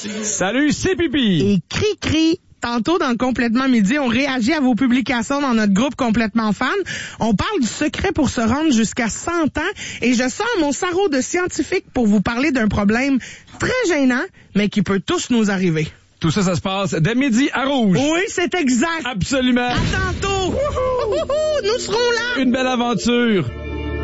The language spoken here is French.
Salut, c'est Pipi. Et cri-cri. Tantôt, dans le Complètement Midi, on réagit à vos publications dans notre groupe Complètement Fan. On parle du secret pour se rendre jusqu'à 100 ans. Et je sors mon sarrau de scientifique pour vous parler d'un problème très gênant, mais qui peut tous nous arriver. Tout ça, ça se passe dès midi à Rouge. Oui, c'est exact. Absolument. À tantôt. Nous serons là. Une belle aventure.